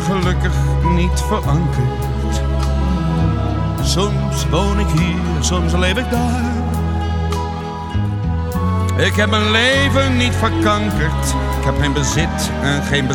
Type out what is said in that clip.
gelukkig niet verankerd. Soms woon ik hier, soms leef ik daar. Ik heb mijn leven niet verkankerd. Ik heb geen bezit en geen